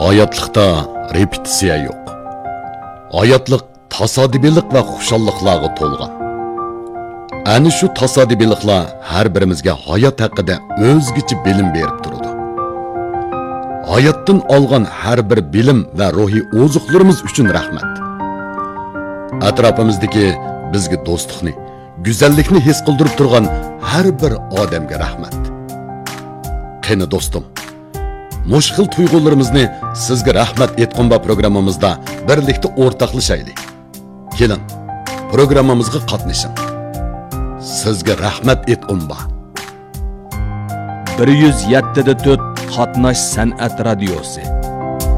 Hayatlıqda repetitsiya yo'q. Hayatliq tasodifilik va xushalliqlarga to'lgan. Ana shu tasodifiliklar har birimizga hayot haqida o'zgacha bilim berib turadi. Hayotdan olgan har bir bilim va ruhiy ozuqlarimiz uchun rahmat. Atrofimizdagi bizga do'stlikni, go'zallikni his qildirib turgan har bir odamga rahmat. Qani do'stim, mushkil tuyg'ularimizni sizga rahmat etqonba programmamizda birlikda o'rtoqlashaylik. Keling, programmamizga qatnashing. Sizga rahmat etqonba. 107.4 Qatnash san'at radiosi.